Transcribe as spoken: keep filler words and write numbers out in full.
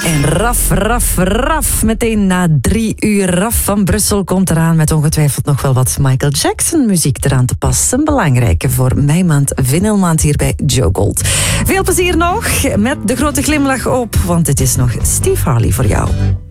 En raf, raf, raf. Meteen na drie uur Raf van Brussel komt eraan met ongetwijfeld nog wel wat Michael Jackson muziek eraan te passen. Een belangrijke voor mijn maand, vinylmaand hier bij Joe Gold. Veel plezier nog met de grote glimlach op, want het is nog Steve Harley voor jou.